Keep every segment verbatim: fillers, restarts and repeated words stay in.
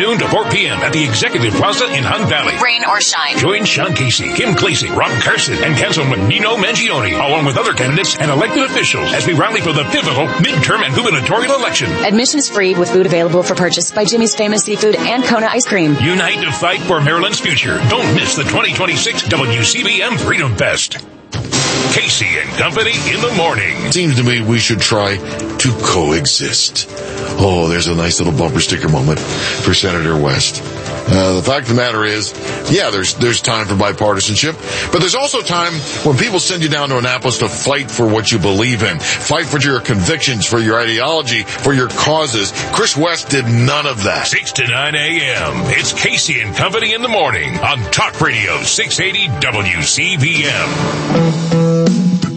noon to four p.m. at the Executive Plaza in Hunt Valley. Rain or shine. Join Sean Casey, Kim Clasey, Rob Carson, and Councilman Nino Mangione, along with other candidates and elected officials, as we rally for the pivotal midterm and gubernatorial election. Admissions free with food available for purchase by Jimmy's Famous Seafood and Kona Ice Cream. Unite to fight for Maryland's future. Don't miss the twenty twenty-six W C B M Freedom Fest. Casey and Company in the morning. Seems to me we should try to coexist. Oh, there's a nice little bumper sticker moment for Senator West. Uh, the fact of the matter is, yeah, there's there's time for bipartisanship, but there's also time when people send you down to Annapolis to fight for what you believe in, fight for your convictions, for your ideology, for your causes. Chris West did none of that. six to nine a.m. It's Casey and Company in the morning on Talk Radio six eighty W C B M.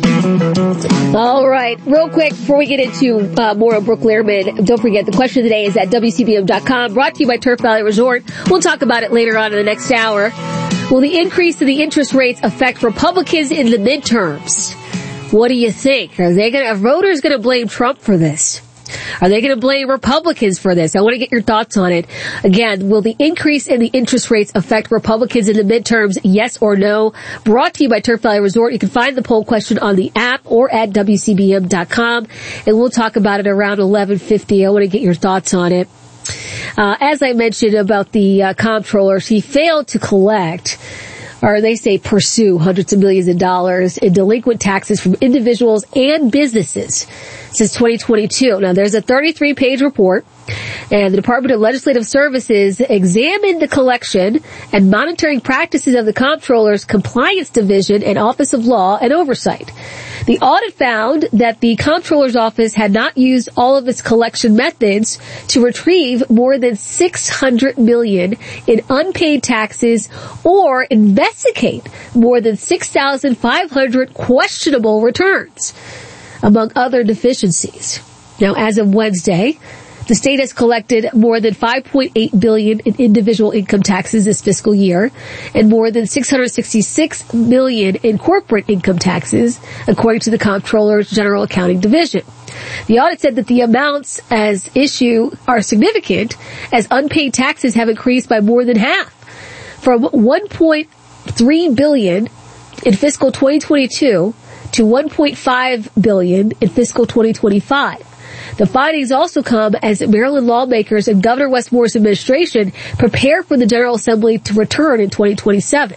All right, real quick before we get into uh, more of Brooke Lehrman, don't forget the question of the day is at W C B M dot com, brought to you by Turf Valley Resort. We'll talk about it later on in the next hour. Will the increase in the interest rates affect Republicans in the midterms? What do you think? Are they going? Are voters going to blame Trump for this? Are they going to blame Republicans for this? I want to get your thoughts on it. Again, will the increase in the interest rates affect Republicans in the midterms, yes or no? Brought to you by Turf Valley Resort. You can find the poll question on the app or at W C B M dot com, and we'll talk about it around eleven fifty. I want to get your thoughts on it. Uh, as I mentioned about the uh, comptroller, he failed to collect, or they say pursue, hundreds of millions of dollars in delinquent taxes from individuals and businesses since twenty twenty-two. Now, there's a thirty-three page report, and the Department of Legislative Services examined the collection and monitoring practices of the Comptroller's Compliance Division and Office of Law and Oversight. The audit found that the Comptroller's Office had not used all of its collection methods to retrieve more than six hundred million dollars in unpaid taxes or investigate more than six thousand five hundred questionable returns, among other deficiencies. Now, as of Wednesday, the state has collected more than five point eight billion dollars in individual income taxes this fiscal year and more than six hundred sixty-six million dollars in corporate income taxes, according to the Comptroller's General Accounting Division. The audit said that the amounts as issue are significant, as unpaid taxes have increased by more than half, from one point three billion dollars in fiscal twenty twenty-two to one point five billion dollars in fiscal twenty twenty-five. The findings also come as Maryland lawmakers and Governor Wes Moore's administration prepare for the General Assembly to return in twenty twenty-seven,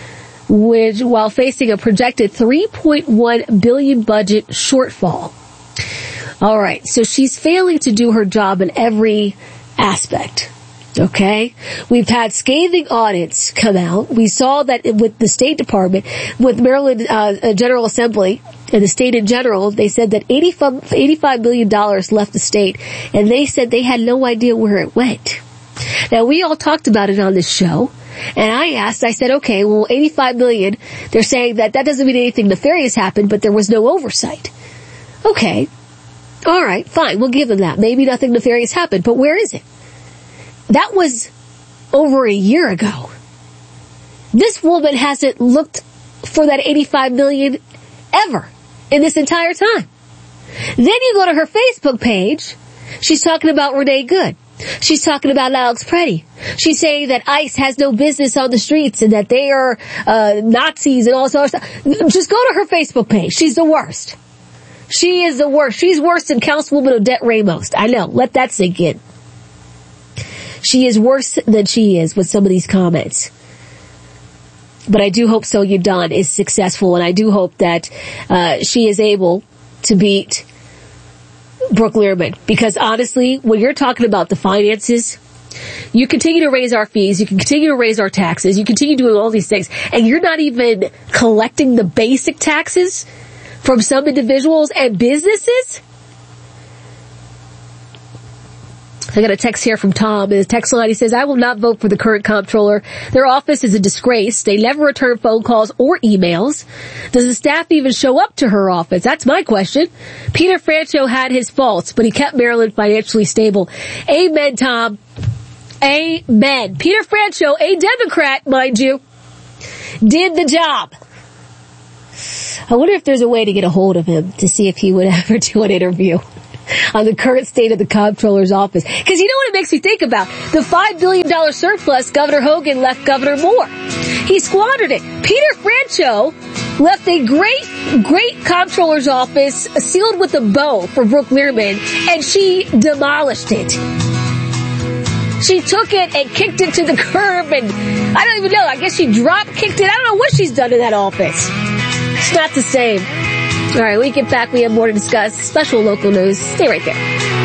which, while facing a projected three point one billion dollars budget shortfall. All right, so she's failing to do her job in every aspect. Okay? We've had scathing audits come out. We saw that with the State Department, with Maryland uh, General Assembly, and the state in general, they said that eighty-five million dollars left the state, and they said they had no idea where it went. Now, we all talked about it on this show, and I asked, I said, okay, well, eighty-five million dollars, they're saying that that doesn't mean anything nefarious happened, but there was no oversight. Okay. All right, fine, we'll give them that. Maybe nothing nefarious happened, but where is it? That was over a year ago. This woman hasn't looked for that eighty-five million dollars ever in this entire time. Then you go to her Facebook page. She's talking about Renee Good. She's talking about Alex Preddy. She's saying that ICE has no business on the streets and that they are uh, Nazis and all this other stuff. Just go to her Facebook page. She's the worst. She is the worst. She's worse than Councilwoman Odette Ramos. I know. Let that sink in. She is worse than she is with some of these comments. But I do hope Sonia Dunn is successful, and I do hope that uh, she is able to beat Brooke Lehrman. Because honestly, when you're talking about the finances, you continue to raise our fees, you can continue to raise our taxes, you continue doing all these things, and you're not even collecting the basic taxes from some individuals and businesses? I got a text here from Tom. In the text line, he says, I will not vote for the current comptroller. Their office is a disgrace. They never return phone calls or emails. Does the staff even show up to her office? That's my question. Peter Franchot had his faults, but he kept Maryland financially stable. Amen, Tom. Amen. Peter Franchot, a Democrat, mind you, did the job. I wonder if there's a way to get a hold of him to see if he would ever do an interview. on the current state of the comptroller's office. Because you know what it makes me think about? The five billion dollars surplus Governor Hogan left Governor Moore. He squandered it. Peter Franchot left a great, great comptroller's office sealed with a bow for Brooke Learman, and she demolished it. She took it and kicked it to the curb, and I don't even know. I guess she drop kicked it. I don't know what she's done in that office. It's not the same. All right, when we get back, we have more to discuss. Special local news. Stay right there.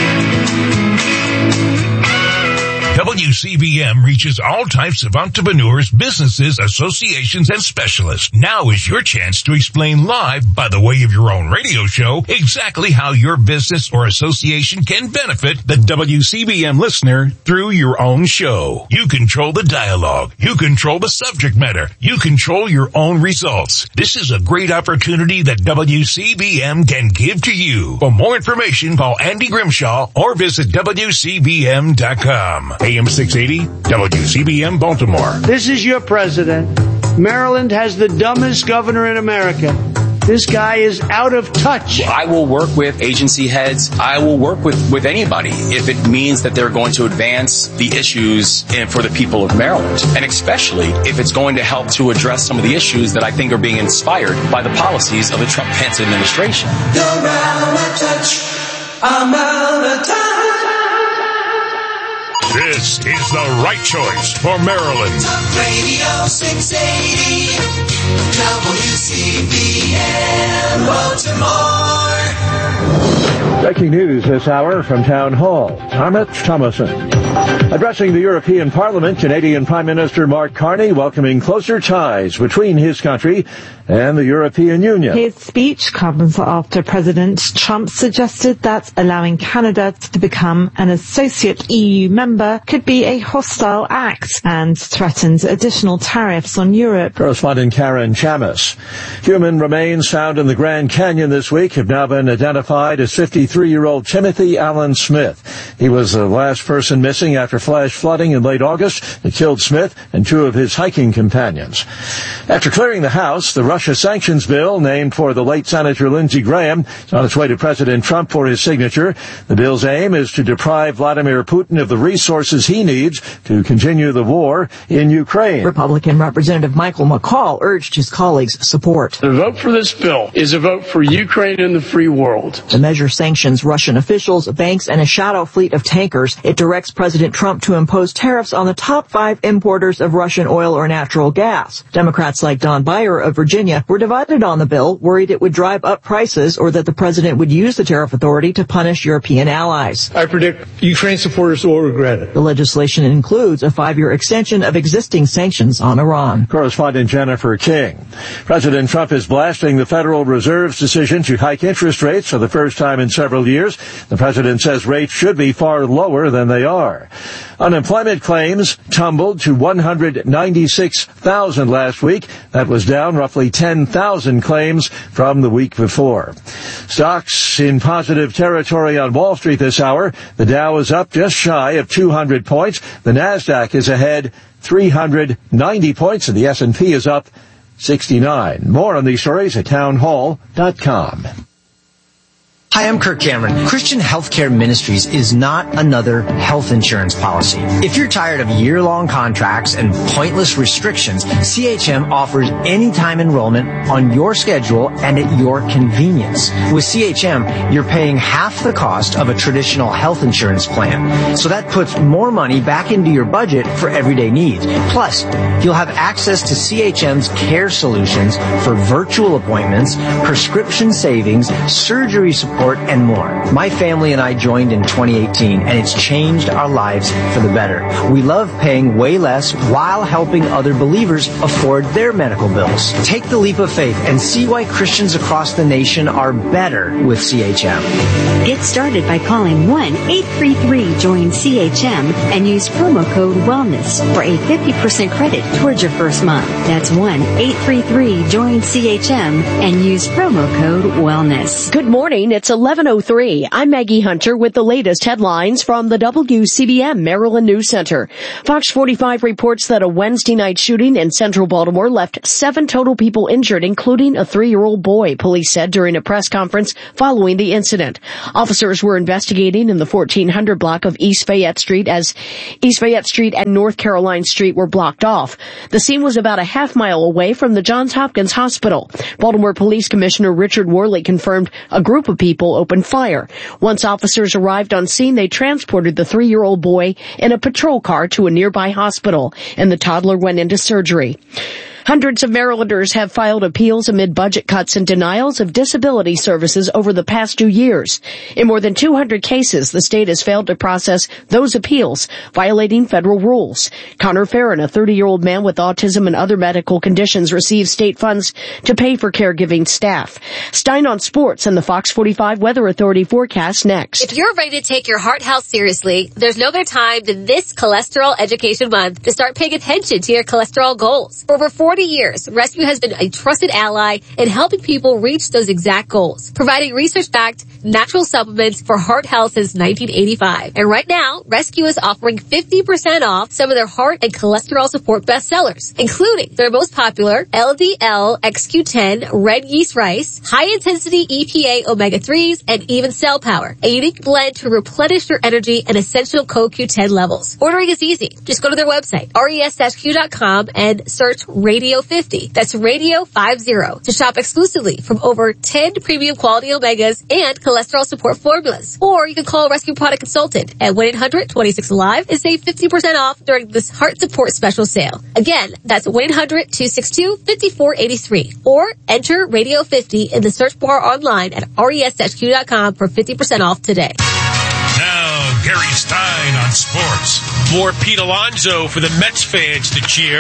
W C B M reaches all types of entrepreneurs, businesses, associations, and specialists. Now is your chance to explain live, by the way of your own radio show, exactly how your business or association can benefit the W C B M listener through your own show. You control the dialogue. You control the subject matter. You control your own results. This is a great opportunity that W C B M can give to you. For more information, call Andy Grimshaw or visit W C B M dot com. A M six eighty, W C B M Baltimore. This is your president. Maryland has the dumbest governor in America. This guy is out of touch. I will work with agency heads. I will work with, with anybody if it means that they're going to advance the issues in, for the people of Maryland. And especially if it's going to help to address some of the issues that I think are being inspired by the policies of the Trump-Pence administration. You're out of touch. I'm out of touch. This is the right choice for Maryland. Talk Radio six eighty, W C B M Baltimore. Breaking news this hour from Town Hall. Amit Thomason. Addressing the European Parliament, Canadian Prime Minister Mark Carney welcoming closer ties between his country and the European Union. His speech comes after President Trump suggested that allowing Canada to become an associate E U member could be a hostile act and threatened additional tariffs on Europe. Correspondent Karen Chamis. Human remains found in the Grand Canyon this week have now been identified as fifty-three-year-old Timothy Allen Smith. He was the last person missing after flash flooding in late August that killed Smith and two of his hiking companions. After clearing the House, the Russia sanctions bill, named for the late Senator Lindsey Graham, is on its way to President Trump for his signature. The bill's aim is to deprive Vladimir Putin of the resources he needs to continue the war in Ukraine. Republican Representative Michael McCall urged his colleagues' support. The vote for this bill is a vote for Ukraine and the free world. The measure sanctions Russian officials, banks, and a shadow fleet of tankers. It directs President Trump to impose tariffs on the top five importers of Russian oil or natural gas. Democrats like Don Beyer of Virginia were divided on the bill, worried it would drive up prices or that the president would use the tariff authority to punish European allies. I predict Ukraine supporters will regret it. The legislation includes a five-year extension of existing sanctions on Iran. Correspondent Jennifer King. President Trump is blasting the Federal Reserve's decision to hike interest rates for the first time in several years. The president says rates should be far lower than they are. Unemployment claims tumbled to one hundred ninety-six thousand last week. That was down roughly ten thousand claims from the week before. Stocks in positive territory on Wall Street this hour. The Dow is up just shy of two hundred points. The Nasdaq is ahead three hundred ninety points, and the S and P is up sixty-nine. More on these stories at town hall dot com. Hi, I'm Kirk Cameron. Christian Healthcare Ministries is not another health insurance policy. If you're tired of year-long contracts and pointless restrictions, C H M offers anytime enrollment on your schedule and at your convenience. With C H M, you're paying half the cost of a traditional health insurance plan. So that puts more money back into your budget for everyday needs. Plus, you'll have access to C H M's care solutions for virtual appointments, prescription savings, surgery support, and more. My family and I joined in twenty eighteen, and it's changed our lives for the better. We love paying way less while helping other believers afford their medical bills. Take the leap of faith and see why Christians across the nation are better with C H M. Get started by calling one eight three three join C H M and use promo code WELLNESS for a fifty percent credit towards your first month. That's one eight three three join C H M and use promo code WELLNESS. Good morning. It's eleven oh three. I'm Maggie Hunter with the latest headlines from the W C B M Maryland News Center. Fox forty-five reports that a Wednesday night shooting in central Baltimore left seven total people injured, including a three-year-old boy, police said during a press conference following the incident. Officers were investigating in the fourteen hundred block of East Fayette Street as East Fayette Street and North Caroline Street were blocked off. The scene was about a half mile away from the Johns Hopkins Hospital. Baltimore Police Commissioner Richard Worley confirmed a group of people opened fire. Once officers arrived on scene, they transported the three-year-old boy in a patrol car to a nearby hospital, and the toddler went into surgery. Hundreds of Marylanders have filed appeals amid budget cuts and denials of disability services over the past two years. In more than two hundred cases, the state has failed to process those appeals, violating federal rules. Connor Farron, a thirty-year-old man with autism and other medical conditions, receives state funds to pay for caregiving staff. Stein on sports and the Fox forty-five Weather Authority forecast next. If you're ready to take your heart health seriously, there's no better time than this Cholesterol Education Month to start paying attention to your cholesterol goals. For over forty years, Rescue has been a trusted ally in helping people reach those exact goals, providing research-backed natural supplements for heart health since nineteen eighty-five. And right now, Rescue is offering fifty percent off some of their heart and cholesterol support bestsellers, including their most popular L D L X Q ten red yeast rice, high-intensity E P A omega threes, and even cell power, a unique blend to replenish your energy and essential C O Q ten levels. Ordering is easy. Just go to their website, res dash q dot com, and search Radio fifty. That's Radio fifty to shop exclusively from over ten premium quality omegas and cholesterol support formulas. Or you can call a Rescue Product Consultant at one eight hundred twenty-six alive and save fifty percent off during this heart support special sale. Again, that's one eight hundred two six two five four eight three. Or enter Radio fifty in the search bar online at res dash q dot com for fifty percent off today. Now, Gary Stein on sports. More Pete Alonso for the Mets fans to cheer.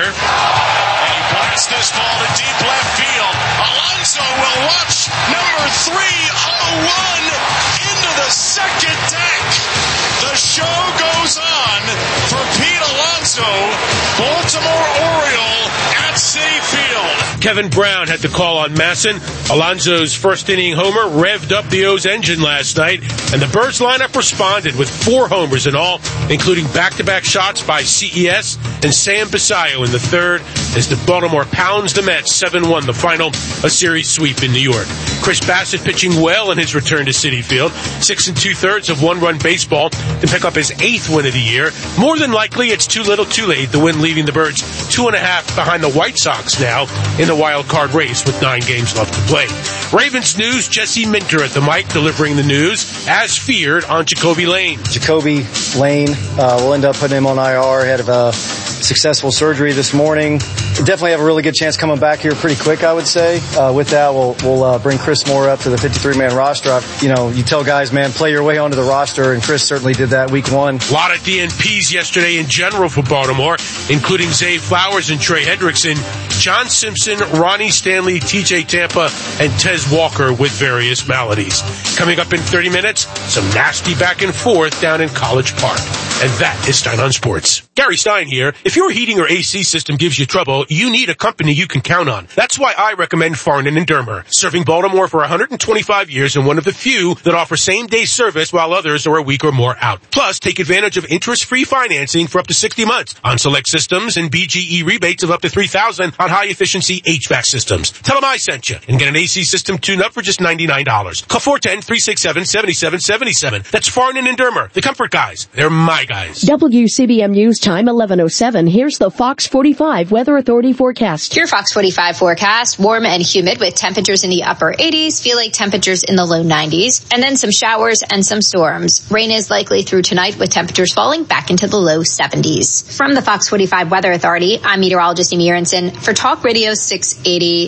And he blasts this ball to deep left field. Alonso will watch number three oh one into the second deck. The show goes on for Pete Alonso, Baltimore Oriole at Citi Field. Kevin Brown had the call on Masson. Alonso's first inning homer revved up the O's engine last night, and the Birds lineup responded with four homers in all, including back-to-back shots by C E S and Sam Basayo in the third, as the Baltimore pounds the Mets seven one, the final, a series sweep in New York. Chris Bassett pitching well in his return to Citi Field, six and two-thirds of one-run baseball to pick up his eighth win of the year. More than likely, it's too little too late, the win leaving the Birds two and a half behind the White Sox now in the wild card race with nine games left to play. Ravens news, Jesse Minter at the mic delivering the news, as feared, on Jacoby Lane. Jacoby Lane, uh, we'll end up putting him on I R ahead of a successful surgery this morning. Definitely have a really good chance coming back here pretty quick, I would say. Uh, with that, we'll, we'll uh, bring Chris Moore up to the fifty-three man roster. You know, you tell guys, man, play your way onto the roster, and Chris certainly did that week one. A lot of D N Ps yesterday in general for Baltimore, including Zay Flowers and Trey Hendrickson, John Simpson, Ronnie Stanley, T J Tampa, and Tez Walker with various maladies. Coming up in thirty minutes, some nasty back and forth down in College Park. And that is Stein on Sports. Gary Stein here. If your heating or A C system gives you trouble, you need a company you can count on. That's why I recommend Farnan and Dermer, serving Baltimore for one hundred twenty-five years and one of the few that offer same-day service while others are a week or more out. Plus, take advantage of interest-free financing for up to sixty months on select systems and B G E rebates of up to three thousand dollars on high-efficiency H V A C systems. Tell them I sent you and get an A C system tune-up for just ninety-nine dollars. Call four one zero, three six seven, seven seven seven seven. That's Farnan and Dermer, the comfort guys. They're my guys. W C B M News Time, eleven oh seven. Here's the Fox forty-five Weather Authority forecast. Your Fox forty-five forecast, warm and humid with temperatures in the upper eighties, feel like temperatures in the low nineties, and then some showers and some storms. Rain is likely through tonight with temperatures falling back into the low seventies. From the Fox forty-five Weather Authority, I'm meteorologist Amy Aronson for Talk Radio six eighty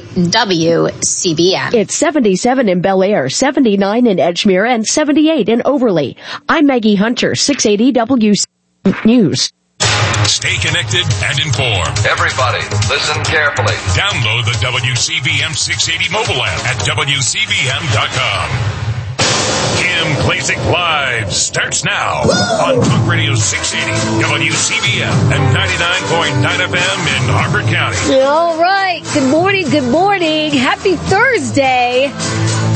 W C B M. It's seventy-seven in Bel Air, seventy-nine in Edgemere, and seventy-eight in Overley. I'm Maggie Hunter, six eighty W C B M News. Stay connected and informed. Everybody, listen carefully. Download the W C B M six eighty mobile app at W C B M dot com. Kim Klacik Live starts now on Talk Radio six eighty, W C B M, and ninety-nine point nine F M in Harford County. All right. Good morning. Good morning. Happy Thursday.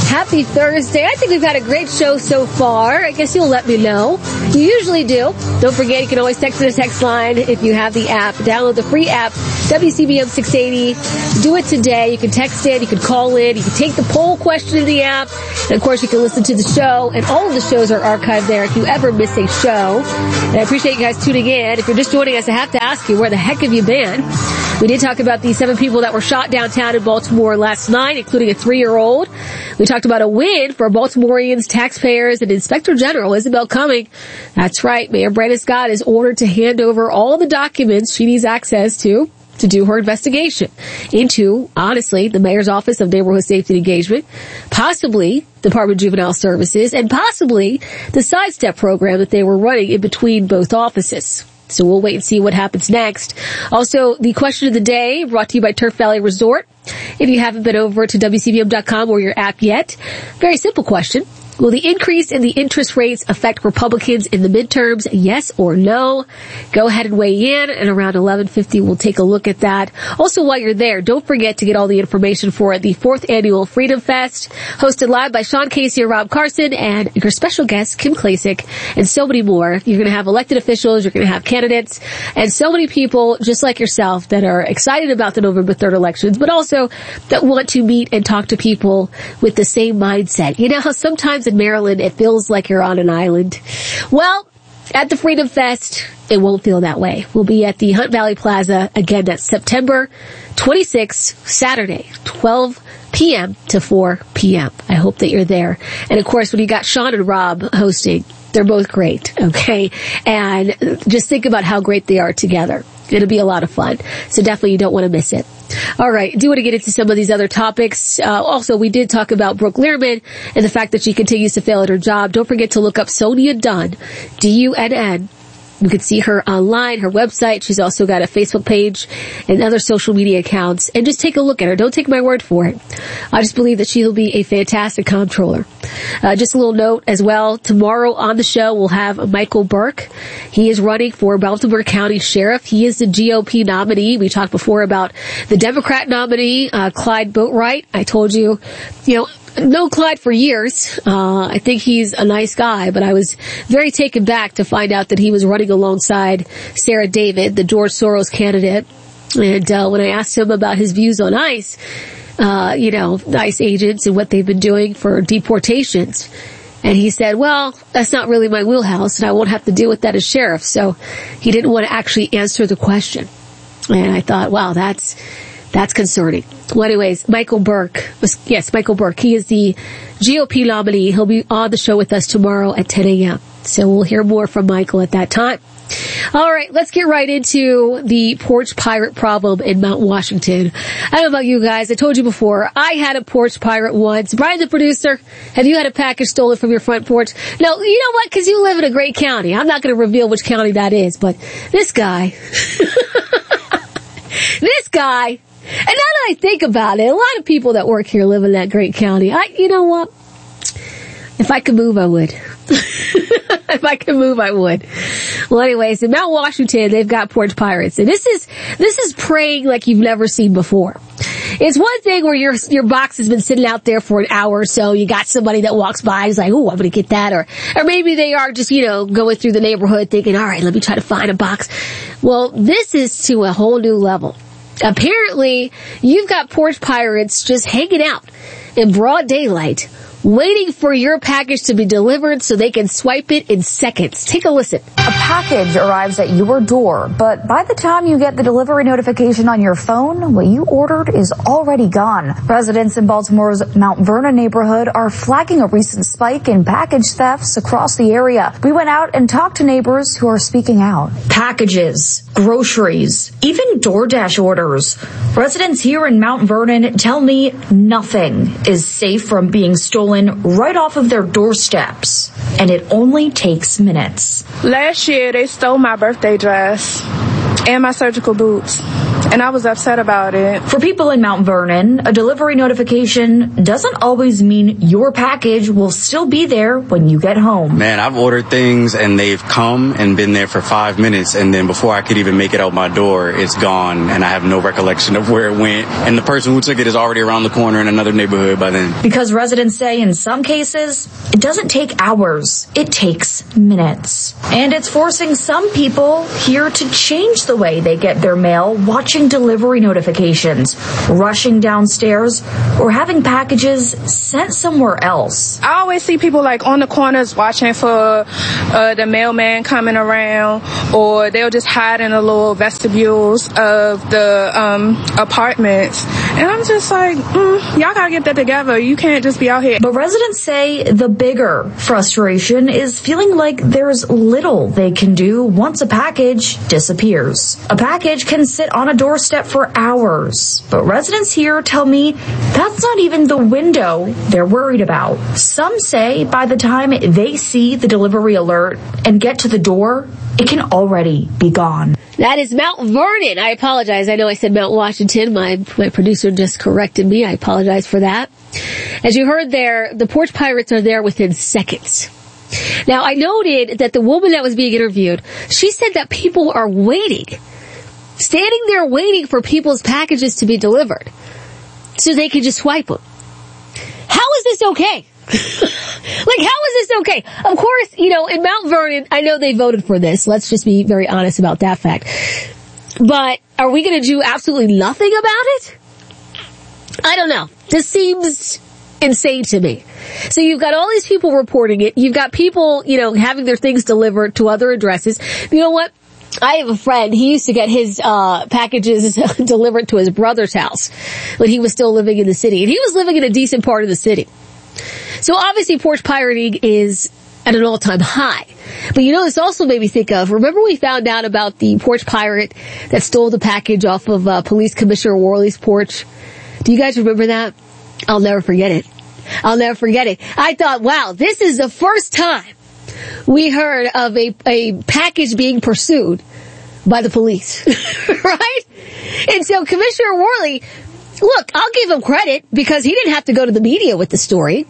Happy Thursday. I think we've had a great show so far. I guess you'll let me know. You usually do. Don't forget, you can always text in a text line if you have the app. Download the free app, W C B M six eighty. Do it today. You can text in, you can call in, you can take the poll question in the app, and of course you can listen to the show, and all of the shows are archived there if you ever miss a show. And I appreciate you guys tuning in. If you're just joining us, I have to ask you, where the heck have you been? We did talk about the seven people that were shot downtown in Baltimore last night, including a three-year-old. We talked about a win for Baltimoreans, taxpayers, and Inspector General Isabel Cumming. That's right. Mayor Brandon Scott is ordered to hand over all the documents she needs access to to do her investigation into, honestly, the Mayor's Office of Neighborhood Safety and Engagement, possibly Department of Juvenile Services, and possibly the Sidestep program that they were running in between both offices. So we'll wait and see what happens next. Also, the question of the day brought to you by Turf Valley Resort. If you haven't been over to W C B M dot com or your app yet, very simple question. Will the increase in the interest rates affect Republicans in the midterms, yes or no? Go ahead and weigh in, and around eleven fifty we'll take a look at that. Also, while you're there, don't forget to get all the information for the fourth Annual Freedom Fest, hosted live by Sean Casey and Rob Carson, and your special guest, Kim Klasick, and so many more. You're going to have elected officials, you're going to have candidates, and so many people just like yourself that are excited about the November third elections, but also that want to meet and talk to people with the same mindset. You know how sometimes in Maryland it feels like you're on an island? Well, at the Freedom Fest, it won't feel that way. We'll be at the Hunt Valley Plaza again. That's September twenty-sixth, Saturday, twelve p.m. to four p.m. I hope that you're there. And of course, when you got Sean and Rob hosting, they're both great, okay? And just think about how great they are together. It'll be a lot of fun. So definitely you don't want to miss it. All right. I do want to get into some of these other topics. Uh, also, we did talk about Brooke Learman and the fact that she continues to fail at her job. Don't forget to look up Sonia Dunn, D U N N. You can see her online, her website. She's also got a Facebook page and other social media accounts. And just take a look at her. Don't take my word for it. I just believe that she will be a fantastic comptroller. Uh, just a little note as well. Tomorrow on the show, we'll have Michael Burke. He is running for Baltimore County Sheriff. He is the G O P nominee. We talked before about the Democrat nominee, uh, Clyde Boatwright. I told you, you know, known Clyde for years. Uh, I think he's a nice guy, but I was very taken back to find out that he was running alongside Sarah David, the George Soros candidate. And uh, when I asked him about his views on ICE, uh, you know, ICE agents and what they've been doing for deportations, and he said, well, that's not really my wheelhouse, and I won't have to deal with that as sheriff. So he didn't want to actually answer the question. And I thought, wow, that's That's concerning. Well, anyways, Michael Burke, yes, Michael Burke, he is the G O P nominee. He'll be on the show with us tomorrow at ten a.m. So we'll hear more from Michael at that time. All right, let's get right into the porch pirate problem in Mount Washington. I don't know about you guys. I told you before, I had a porch pirate once. Brian, the producer, have you had a package stolen from your front porch? No, you know what? Because you live in a great county. I'm not going to reveal which county that is, but this guy, this guy, and now that I think about it, a lot of people that work here live in that great county. I, you know what? If I could move, I would. If I could move, I would. Well, anyways, in Mount Washington, they've got porch pirates. And this is, this is preying like you've never seen before. It's one thing where your, your box has been sitting out there for an hour or so. You got somebody that walks by who's like, oh, I'm going to get that. Or, or maybe they are just, you know, going through the neighborhood thinking, all right, let me try to find a box. Well, this is to a whole new level. Apparently, you've got porch pirates just hanging out in broad daylight, waiting for your package to be delivered so they can swipe it in seconds. Take a listen. A package arrives at your door, but by the time you get the delivery notification on your phone, what you ordered is already gone. Residents in Baltimore's Mount Vernon neighborhood are flagging a recent spike in package thefts across the area. We went out and talked to neighbors who are speaking out. Packages, groceries, even DoorDash orders. Residents here in Mount Vernon tell me nothing is safe from being stolen right off of their doorsteps, and it only takes minutes. Last year, they stole my birthday dress. and my surgical boots. And I was upset about it. For people in Mount Vernon, a delivery notification doesn't always mean your package will still be there when you get home. Man, I've ordered things and they've come and been there for five minutes, and then before I could even make it out my door, it's gone, and I have no recollection of where it went. And the person who took it is already around the corner in another neighborhood by then. Because residents say in some cases, it doesn't take hours, it takes minutes. And it's forcing some people here to change the way they get their mail, watching delivery notifications, rushing downstairs, or having packages sent somewhere else. I always see people like on the corners watching for uh, the mailman coming around, or they'll just hide in the little vestibules of the um, apartments. And I'm just like, mm, y'all gotta get that together. You can't just be out here. But residents say the bigger frustration is feeling like there's little they can do once a package disappears. A package can sit on a doorstep for hours, but residents here tell me that's not even the window they're worried about. Some say by the time they see the delivery alert and get to the door, it can already be gone. That is Mount Vernon. I apologize. I know I said Mount Washington. My, my producer just corrected me. I apologize for that. As you heard there, the porch pirates are there within seconds. Now, I noted that the woman that was being interviewed, she said that people are waiting, standing there waiting for people's packages to be delivered so they can just swipe them. How is this okay? Like, how is this okay? Of course, you know, in Mount Vernon, I know they voted for this. Let's just be very honest about that fact. But are we going to do absolutely nothing about it? I don't know. This seems insane to me. So you've got all these people reporting it. You've got people, you know, having their things delivered to other addresses. You know what? I have a friend, he used to get his uh packages delivered to his brother's house when he was still living in the city. And he was living in a decent part of the city. So obviously porch pirating is at an all-time high. But you know, this also made me think of, remember we found out about the porch pirate that stole the package off of uh, Police Commissioner Worley's porch? Do you guys remember that? I'll never forget it. I'll never forget it. I thought, wow, this is the first time we heard of a, a package being pursued by the police. Right? And so Commissioner Worley, look, I'll give him credit because he didn't have to go to the media with the story.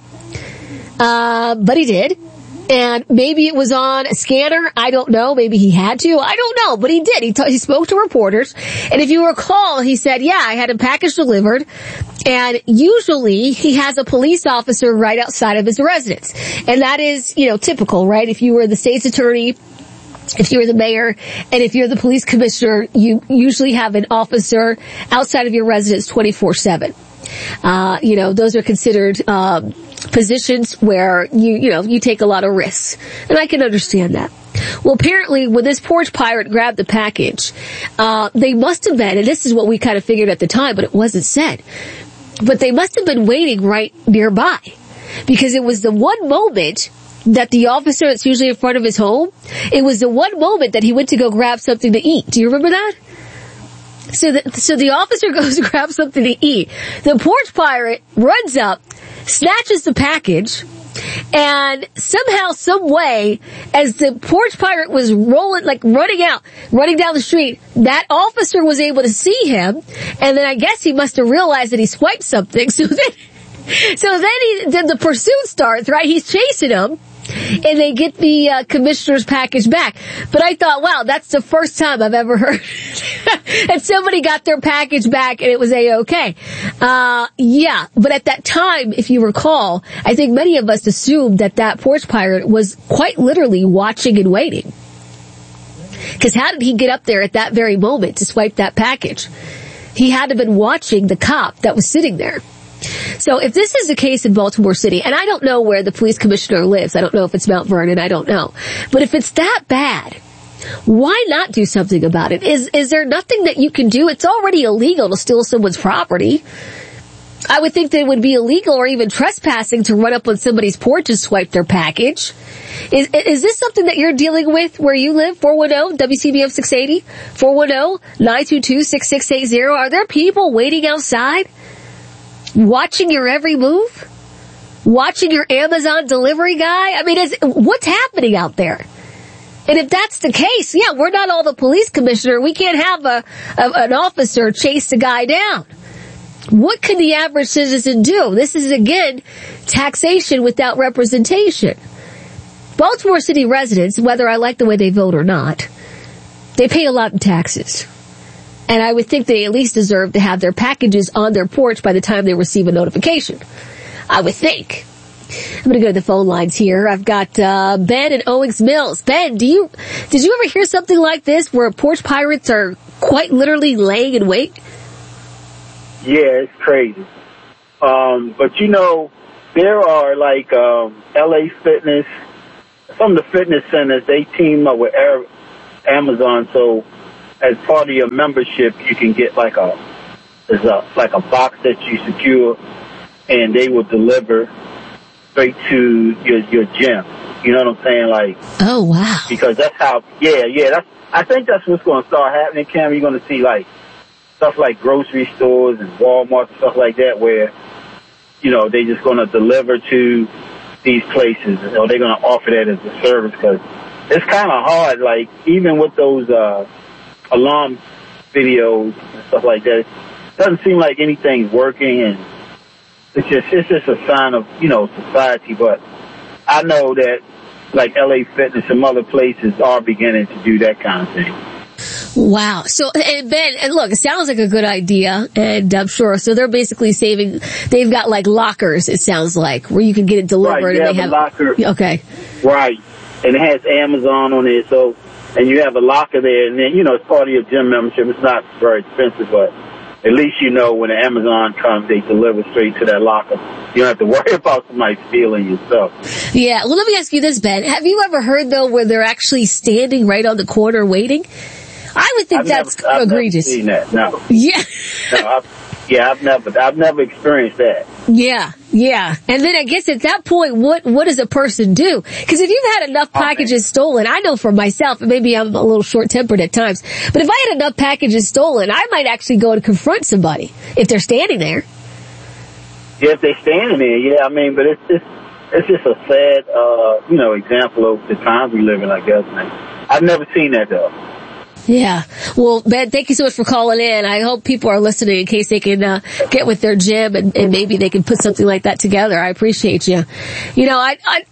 Uh, but he did. And maybe it was on a scanner. I don't know. Maybe he had to. I don't know. But he did. He, t- he spoke to reporters. And if you recall, he said, yeah, I had a package delivered. And usually he has a police officer right outside of his residence. And that is, you know, typical, right? If you were the state's attorney, if you're the mayor, and if you're the police commissioner, you usually have an officer outside of your residence twenty-four seven. Uh, you know, those are considered, um, positions where you, you know, you take a lot of risks. And I can understand that. Well, apparently when this porch pirate grabbed the package, uh, they must have been, and this is what we kind of figured at the time, but it wasn't said, but they must have been waiting right nearby. Because it was the one moment that the officer that's usually in front of his home, it was the one moment that he went to go grab something to eat. Do you remember that? So the, so the officer goes to grab something to eat. The porch pirate runs up, snatches the package, and somehow, some way, as the porch pirate was rolling, like running out, running down the street, that officer was able to see him, and then I guess he must have realized that he swiped something. So then, so then he, then the pursuit starts, right? He's chasing him. And they get the uh, commissioner's package back. But I thought, wow, that's the first time I've ever heard that somebody got their package back and it was A-okay. Uh, yeah, but at that time, if you recall, I think many of us assumed that that porch pirate was quite literally watching and waiting. Because how did he get up there at that very moment to swipe that package? He had to have been watching the cop that was sitting there. So if this is the case in Baltimore City, and I don't know where the police commissioner lives, I don't know if it's Mount Vernon, I don't know. But if it's that bad, why not do something about it? Is, is there nothing that you can do? It's already illegal to steal someone's property. I would think that it would be illegal or even trespassing to run up on somebody's porch and swipe their package. Is, is this something that you're dealing with where you live? four one zero W C B M six eighty? four one zero nine two two six six eight zero? Are there people waiting outside? Watching your every move? Watching your Amazon delivery guy? I mean, is, what's happening out there? And if that's the case, yeah, we're not all the police commissioner. We can't have a, a an officer chase a guy down. What can the average citizen do? This is, again, taxation without representation. Baltimore City residents, whether I like the way they vote or not, they pay a lot in taxes. And I would think they at least deserve to have their packages on their porch by the time they receive a notification. I would think. I'm going to go to the phone lines here. I've got uh, Ben in Owings Mills. Ben, do you did you ever hear something like this where porch pirates are quite literally laying in wait? Yeah, it's crazy. Um, but, you know, there are, like, um, L A Fitness, some of the fitness centers, they team up with Air, Amazon, so as part of your membership, you can get, like, a, there's a like a box that you secure, and they will deliver straight to your your gym. You know what I'm saying? Like, oh wow! Because that's how. Yeah, yeah. That's. I think that's what's going to start happening, Cam. You're going to see like stuff like grocery stores and Walmart and stuff like that, where you know they just going to deliver to these places, or they're going to offer that as a service. Because it's kind of hard. Like even with those uh, alarm videos and stuff like that, it doesn't seem like anything's working and. It's just, it's just a sign of, you know, society, but I know that, like, L A Fitness and other places are beginning to do that kind of thing. Wow. So, and Ben, and look, it sounds like a good idea, and I'm sure, so they're basically saving, they've got, like, lockers, it sounds like, where you can get it delivered. Right, you and have they a have locker. Okay. Right. And it has Amazon on it, so, and you have a locker there, and then, you know, it's part of your gym membership. It's not very expensive, but at least you know when the Amazon comes, they deliver straight to that locker. You don't have to worry about somebody stealing your stuff. Yeah. Well, let me ask you this, Ben. Have you ever heard, though, where they're actually standing right on the corner waiting? I would think I've that's never, I've egregious. Never seen that, no. Yeah. no, I've, yeah, I've never, I've never experienced that. Yeah, yeah. And then I guess at that point, what, what does a person do? Because if you've had enough packages okay. stolen, I know for myself, and maybe I'm a little short-tempered at times, but if I had enough packages stolen, I might actually go and confront somebody if they're standing there. Yeah, if they're standing there, yeah, I mean, but it's just, it's just a sad, uh, you know, example of the times we live in, I guess, man. I've never seen that, though. Yeah. Well, Ben, thank you so much for calling in. I hope people are listening in case they can uh, get with their gym and, and maybe they can put something like that together. I appreciate you. You know, I, I,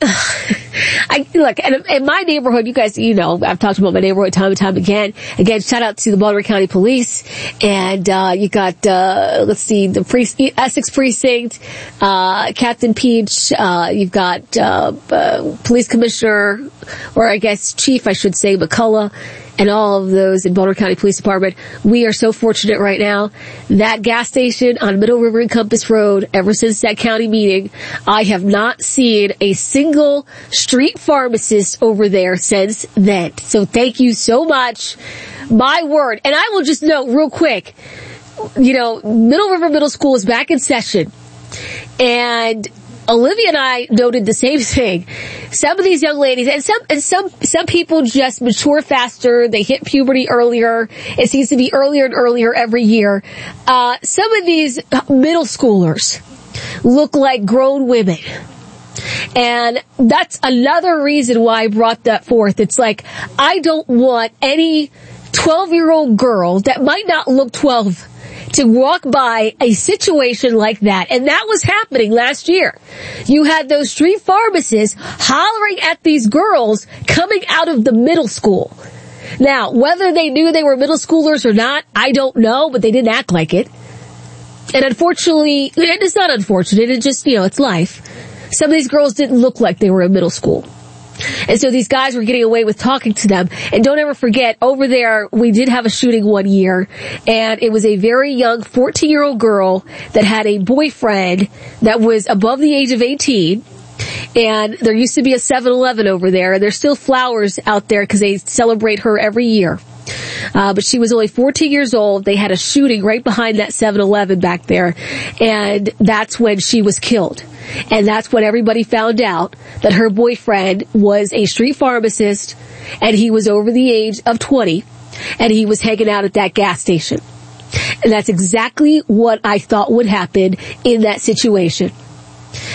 I look, in, in my neighborhood, you guys, you know, I've talked about my neighborhood time and time again. Again, shout out to the Baltimore County Police. And, uh, you got, uh, let's see, the pre- Essex Precinct, uh, Captain Peach, uh, you've got, uh, uh, Police Commissioner, or I guess Chief, I should say, McCullough. And all of those in Baltimore County Police Department. We are so fortunate right now. That gas station on Middle River and Compass Road, ever since that county meeting, I have not seen a single street pharmacist over there since then. So thank you so much. My word. And I will just note real quick, you know, Middle River Middle School is back in session. And Olivia and I noted the same thing. Some of these young ladies, and some, and some, some people just mature faster. They hit puberty earlier. It seems to be earlier and earlier every year. Uh, some of these middle schoolers look like grown women. And that's another reason why I brought that forth. It's like, I don't want any twelve-year-old girl that might not look twelve to walk by a situation like that. And that was happening last year. You had those street pharmacists hollering at these girls coming out of the middle school. Now, whether they knew they were middle schoolers or not, I don't know, but they didn't act like it. And unfortunately, and it's not unfortunate, it just, you know, it's life. Some of these girls didn't look like they were in middle school. And so these guys were getting away with talking to them. And don't ever forget, over there, we did have a shooting one year, and it was a very young fourteen-year-old girl that had a boyfriend that was above the age of eighteen. And there used to be a seven eleven over there, and there's still flowers out there because they celebrate her every year. Uh, but she was only fourteen years old. They had a shooting right behind that seven eleven back there, and that's when she was killed. And that's when everybody found out that her boyfriend was a street pharmacist, and he was over the age of twenty, and he was hanging out at that gas station. And that's exactly what I thought would happen in that situation.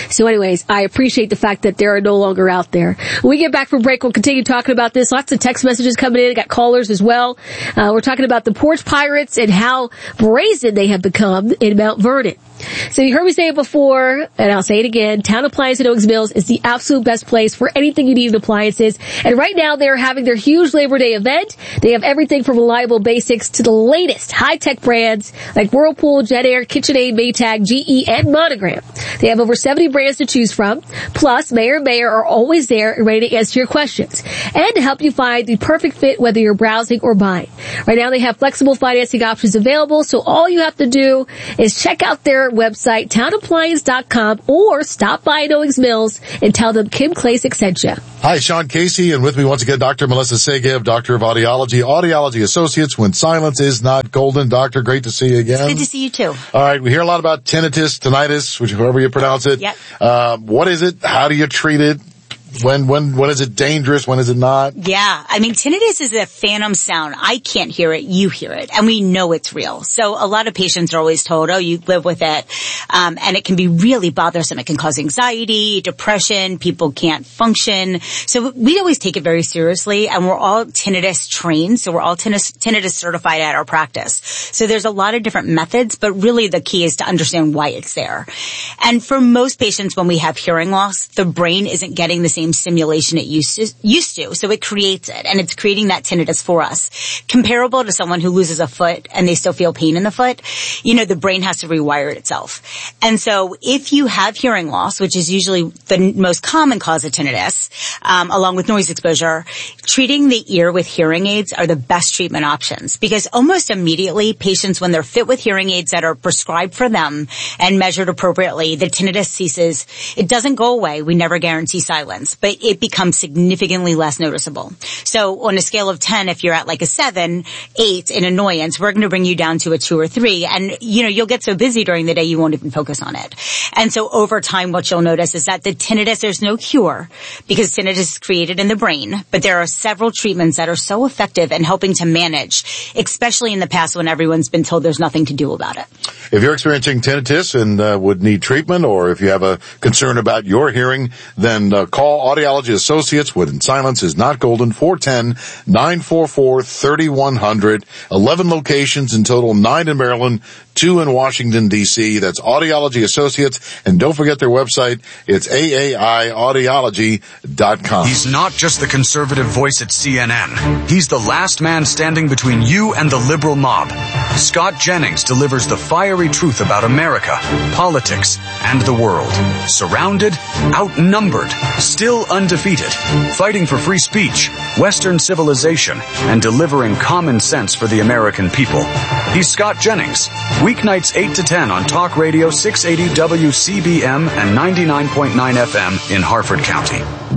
So anyways, I appreciate the fact that they're no longer out there. When we get back from break, we'll continue talking about this. Lots of text messages coming in. I got callers as well. Uh, we're talking about the porch pirates and how brazen they have become in Mount Vernon. So you heard me say it before, and I'll say it again. Town Appliance in Oaks Mills is the absolute best place for anything you need in appliances. And right now they're having their huge Labor Day event. They have everything from reliable basics to the latest high-tech brands like Whirlpool, JetAir, KitchenAid, Maytag, G E, and Monogram. They have over seventy brands to choose from. Plus, Mayor and Mayor are always there and ready to answer your questions and to help you find the perfect fit whether you're browsing or buying. Right now they have flexible financing options available, so all you have to do is check out their website, town appliance dot com, or stop by at Owings Mills and tell them Kim Klacik sent you. Hi, Sean Casey, and with me once again, Doctor Melissa Segev, Doctor of Audiology, Audiology Associates, when silence is not golden. Doctor, great to see you again. Good to see you too. All right, we hear a lot about tinnitus, tinnitus, which however you pronounce it. Yep. Uh, what is it? How do you treat it? When, when, when is it dangerous? When is it not? Yeah. I mean, tinnitus is a phantom sound. I can't hear it. You hear it. And we know it's real. So a lot of patients are always told, oh, you live with it. Um, and it can be really bothersome. It can cause anxiety, depression. People can't function. So we always take it very seriously. And we're all tinnitus trained. So we're all tinnitus, tinnitus certified at our practice. So there's a lot of different methods, but really the key is to understand why it's there. And for most patients, when we have hearing loss, the brain isn't getting the same stimulation it used to, used to. So it creates it, and it's creating that tinnitus for us. Comparable to someone who loses a foot and they still feel pain in the foot, you know, the brain has to rewire it itself. And so if you have hearing loss, which is usually the most common cause of tinnitus, um, along with noise exposure, treating the ear with hearing aids are the best treatment options, because almost immediately patients, when they're fit with hearing aids that are prescribed for them and measured appropriately, the tinnitus ceases. It doesn't go away. We never guarantee silence, but it becomes significantly less noticeable. So on a scale of ten, if you're at like a seven, eight in annoyance, we're going to bring you down to a two or three. And, you know, you'll get so busy during the day you won't even focus on it. And so over time, what you'll notice is that the tinnitus, there's no cure, because tinnitus is created in the brain, but there are several treatments that are so effective in helping to manage, especially in the past when everyone's been told there's nothing to do about it. If you're experiencing tinnitus and uh, would need treatment, or if you have a concern about your hearing, then uh, call Audiology Associates when silence is not golden, four one zero, nine four four, three one zero zero. eleven locations in total, nine in Maryland, two in Washington, D C. That's Audiology Associates. And don't forget their website. It's A A I audiology dot com. He's not just the conservative voice at C N N. He's the last man standing between you and the liberal mob. Scott Jennings delivers the fiery truth about America, politics, and the world. Surrounded, outnumbered, still undefeated, fighting for free speech, Western civilization, and delivering common sense for the American people. He's Scott Jennings. Weeknights eight to ten on Talk Radio six eighty W C B M and ninety-nine point nine F M in Harford County.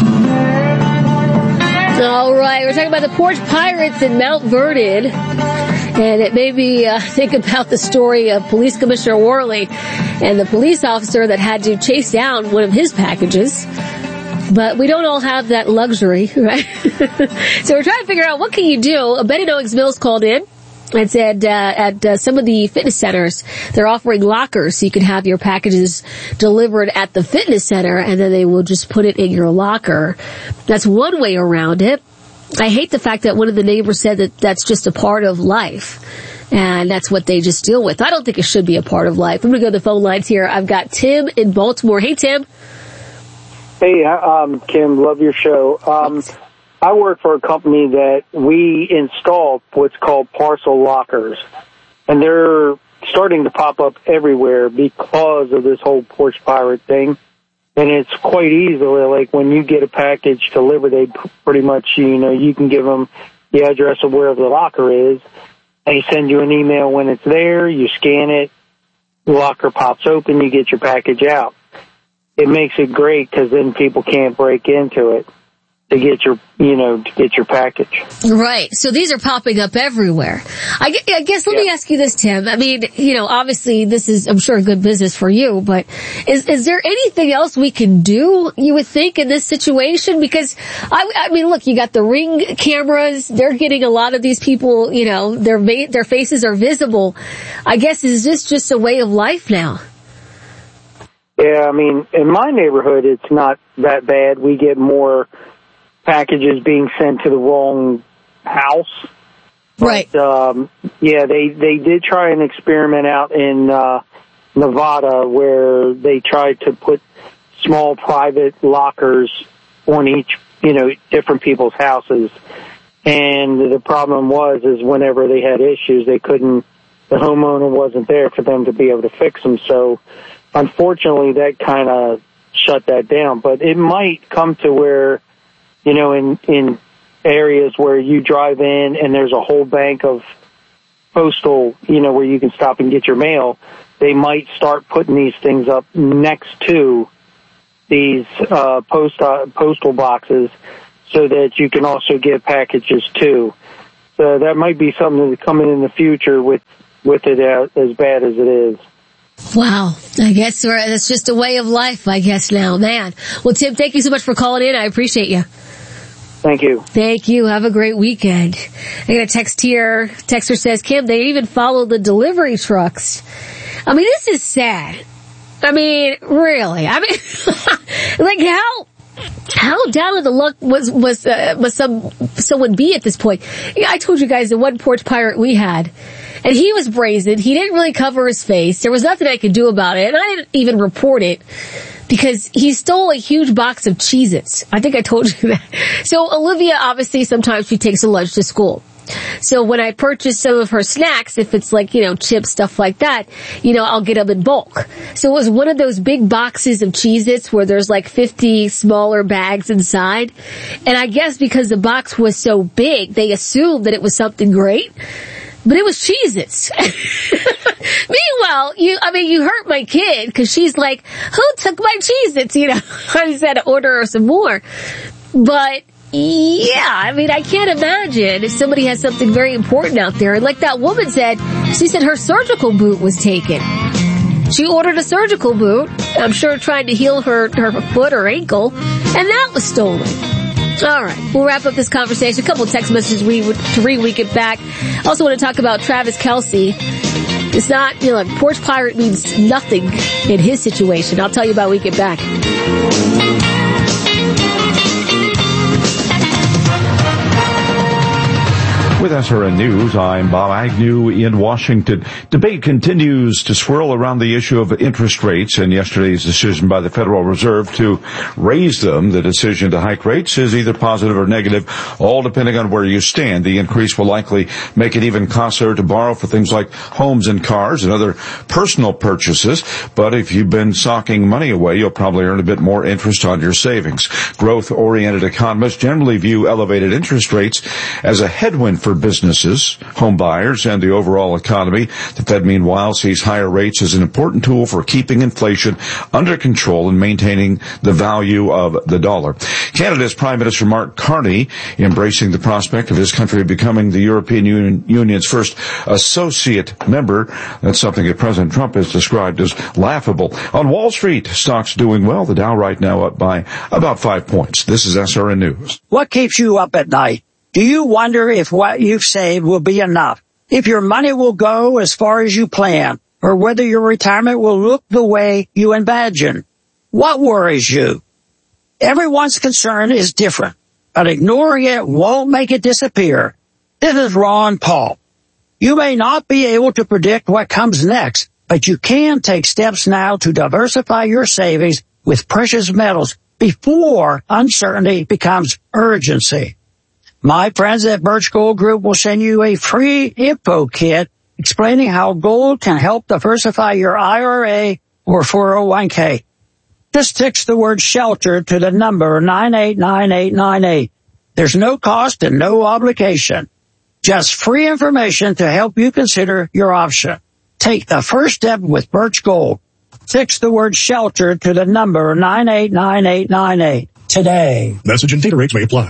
All right, we're talking about the porch pirates in Mount Vernon. And it made me uh, think about the story of Police Commissioner Worley and the police officer that had to chase down one of his packages. But we don't all have that luxury, right? So we're trying to figure out, what can you do? Ben in Owings Mills called in and said uh, at uh, some of the fitness centers, they're offering lockers so you can have your packages delivered at the fitness center, and then they will just put it in your locker. That's one way around it. I hate the fact that one of the neighbors said that that's just a part of life, and that's what they just deal with. I don't think it should be a part of life. I'm going to go to the phone lines here. I've got Tim in Baltimore. Hey, Tim. Hey, um, Kim, love your show. Um, I work for a company that we install what's called parcel lockers, and they're starting to pop up everywhere because of this whole porch pirate thing. And it's quite easily, like when you get a package delivered, they pretty much, you know, you can give them the address of where the locker is. They send you an email when it's there, you scan it, the locker pops open, you get your package out. It makes it great because then people can't break into it to get your, you know, to get your package. Right. So these are popping up everywhere. I, I guess, let yeah. me ask you this, Tim. I mean, you know, obviously this is, I'm sure, good business for you, but is, is there anything else we can do, you would think, in this situation? Because, I, I mean, look, you got the Ring cameras. They're getting a lot of these people, you know, their, their faces are visible. I guess, is this just a way of life now? Yeah, I mean, in my neighborhood, it's not that bad. We get more packages being sent to the wrong house. Right. But, um, yeah, they, they did try an experiment out in uh, Nevada where they tried to put small private lockers on each, you know, different people's houses. And the problem was, is whenever they had issues, they couldn't, the homeowner wasn't there for them to be able to fix them. So, unfortunately, that kind of shut that down. But it might come to where, you know, in, in areas where you drive in and there's a whole bank of postal, you know, where you can stop and get your mail, they might start putting these things up next to these uh, post uh, postal boxes so that you can also get packages too. So that might be something that's coming in the future with, with it as, as bad as it is. Wow. I guess we're, that's just a way of life, I guess now, man. Well, Tim, thank you so much for calling in. I appreciate you. Thank you. Thank you. Have a great weekend. I got a text here. Texter says, Kim, they even follow the delivery trucks. I mean, this is sad. I mean, really. I mean, like how, how down in the luck was, was, uh, was some, someone be at this point? Yeah, I told you guys the one porch pirate we had. And he was brazen. He didn't really cover his face. There was nothing I could do about it. And I didn't even report it because he stole a huge box of Cheez-Its. I think I told you that. So Olivia, obviously, sometimes she takes a lunch to school. So when I purchase some of her snacks, if it's like, you know, chips, stuff like that, you know, I'll get them in bulk. So it was one of those big boxes of Cheez-Its where there's like fifty smaller bags inside. And I guess because the box was so big, they assumed that it was something great. But it was Cheez-Its. Meanwhile, you, I mean, you hurt my kid because she's like, who took my Cheez-Its? You know, I just had to order her some more. But yeah, I mean, I can't imagine if somebody has something very important out there. And like that woman said, she said her surgical boot was taken. She ordered a surgical boot, I'm sure trying to heal her, her foot or ankle, and that was stolen. All right, we'll wrap up this conversation. A couple of text messages we would, to read when we get back. Also want to talk about Travis Kelce. It's not, you know, like porch pirate means nothing in his situation. I'll tell you about when we get back. With S R N News, I'm Bob Agnew in Washington. Debate continues to swirl around the issue of interest rates and yesterday's decision by the Federal Reserve to raise them. The decision to hike rates is either positive or negative, all depending on where you stand. The increase will likely make it even costlier to borrow for things like homes and cars and other personal purchases. But if you've been socking money away, you'll probably earn a bit more interest on your savings. Growth-oriented economists generally view elevated interest rates as a headwind for businesses, home buyers, and the overall economy. The Fed, meanwhile, sees higher rates as an important tool for keeping inflation under control and maintaining the value of the dollar. Canada's Prime Minister Mark Carney embracing the prospect of his country becoming the European Union, Union's first associate member. That's something that President Trump has described as laughable. On Wall Street, stocks doing well. The Dow right now up by about five points. This is S R N News. What keeps you up at night? Do you wonder if what you've saved will be enough? If your money will go as far as you plan? Or whether your retirement will look the way you imagine? What worries you? Everyone's concern is different, but ignoring it won't make it disappear. This is Ron Paul. You may not be able to predict what comes next, but you can take steps now to diversify your savings with precious metals before uncertainty becomes urgency. My friends at Birch Gold Group will send you a free info kit explaining how gold can help diversify your I R A or four oh one k. Just text the word shelter to the number nine eight nine eight nine eight. There's no cost and no obligation. Just free information to help you consider your option. Take the first step with Birch Gold. Text the word shelter to the number nine eight nine eight nine eight today. Message and data rates may apply.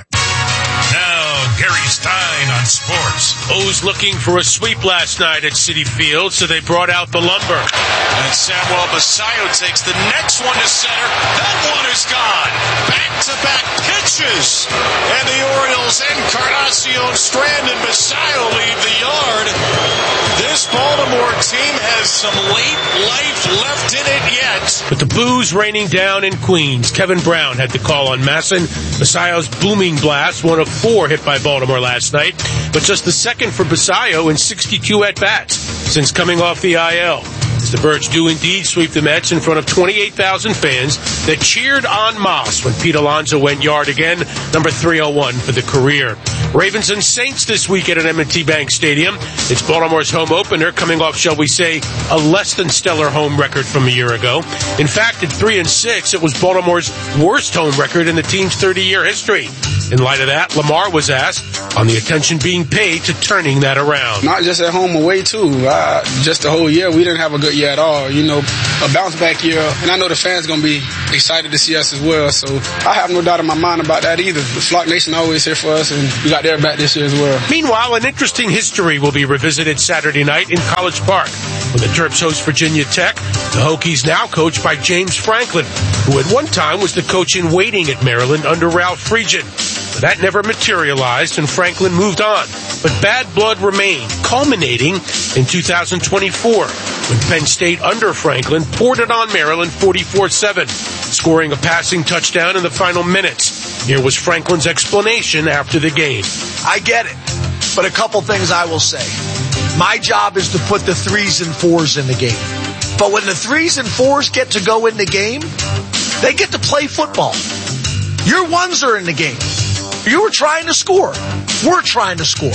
Gary Stein on sports. O's looking for a sweep last night at Citi Field, so they brought out the lumber. And Samuel Basayo takes the next one to center. That one is gone. Back-to-back pitches. And the Orioles, Encarnacion, Strand, and Basayo leave the yard. This Baltimore team has has some late life left in it yet. With the booze raining down in Queens, Kevin Brown had the call on Masson. Basayo's booming blast, one of four hit by Baltimore last night, but just the second for Basayo in sixty-two at-bats since coming off the I L. As the Birds do indeed sweep the Mets in front of twenty-eight thousand fans that cheered en masse when Pete Alonso went yard again, number three oh one for the career. Ravens and Saints this week at an M and T Bank Stadium. It's Baltimore's home opener, coming off, shall we say, a less than stellar home record from a year ago. In fact, at three and six, it was Baltimore's worst home record in the team's thirty-year history. In light of that, Lamar was asked on the attention being paid to turning that around. Not just at home, away too. Uh, just the whole year, we didn't have a good year at all. You know, a bounce back year, and I know the fans going to be excited to see us as well. So I have no doubt in my mind about that either. The Flock Nation always here for us, and we got their back this year as well. Meanwhile, an interesting history will be revisited Saturday night in College Park when the Terps host Virginia Tech. The Hokies now coached by James Franklin, who at one time was the coach in waiting at Maryland under Ralph Friedgen. But that never materialized, and Franklin moved on. But bad blood remained, culminating in two thousand twenty-four, when Penn State under Franklin poured it on Maryland forty-four seven, scoring a passing touchdown in the final minutes. Here was Franklin's explanation after the game. I get it, but a couple things I will say. My job is to put the threes and fours in the game. But when the threes and fours get to go in the game, they get to play football. Your ones are in the game. You were trying to score. We're trying to score.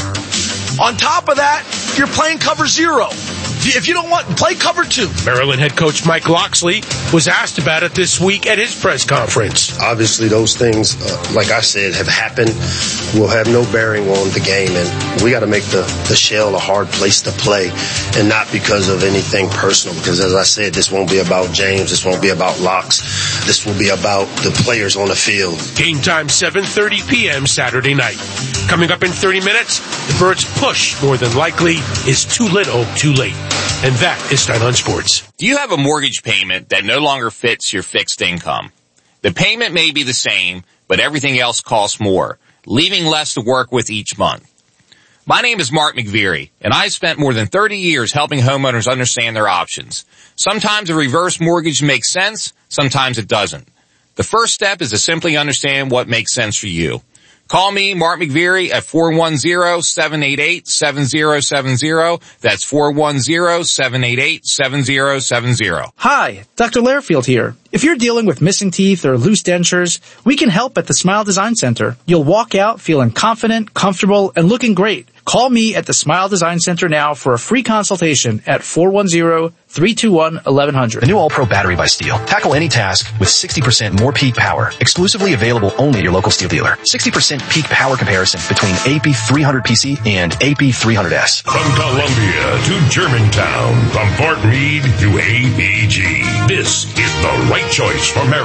On top of that, you're playing cover zero. If you don't want, play cover two. Maryland head coach Mike Locksley was asked about it this week at his press conference. Obviously, those things, uh, like I said, have happened, will have no bearing on the game. And we got to make the, the shell a hard place to play, and not because of anything personal. Because as I said, this won't be about James. This won't be about Locks. This will be about the players on the field. Game time, seven thirty p.m. Saturday night. Coming up in thirty minutes, the Birds' push, more than likely, is too little, too late. And that is Stein on Sports. Do you have a mortgage payment that no longer fits your fixed income? The payment may be the same, but everything else costs more, leaving less to work with each month. My name is Mark McVeary, and I've spent more than thirty years helping homeowners understand their options. Sometimes a reverse mortgage makes sense, sometimes it doesn't. The first step is to simply understand what makes sense for you. Call me, Mark McVeary, at four one zero, seven eight eight, seven zero seven zero. That's four one zero, seven eight eight, seven zero seven zero. Hi, Doctor Lairfield here. If you're dealing with missing teeth or loose dentures, we can help at the Smile Design Center. You'll walk out feeling confident, comfortable, and looking great. Call me at the Smile Design Center now for a free consultation at four one zero, three two one, eleven hundred. The new All-Pro battery by Steel. Tackle any task with sixty percent more peak power. Exclusively available only at your local Steel dealer. sixty percent peak power comparison between A P three hundred P C and A P three hundred S. From Columbia to Germantown, from Fort Meade to A P G. This is the right choice for Maryland.